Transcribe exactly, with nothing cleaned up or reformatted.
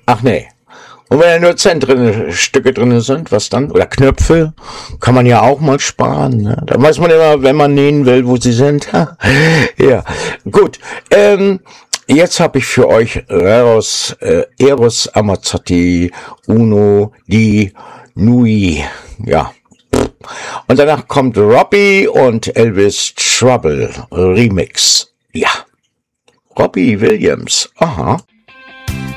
Ach nee. Und wenn da nur Zentren Stücke drin sind, was dann? Oder Knöpfe, kann man ja auch mal sparen. Ne? Da weiß man immer, wenn man nähen will, wo sie sind. Ja, gut. Ähm, jetzt habe ich für euch Eros, äh, Eros Ramazzotti Uno di Nui. Ja. Und danach kommt Robbie und Elvis Trouble Remix. Ja. Robbie Williams. Aha.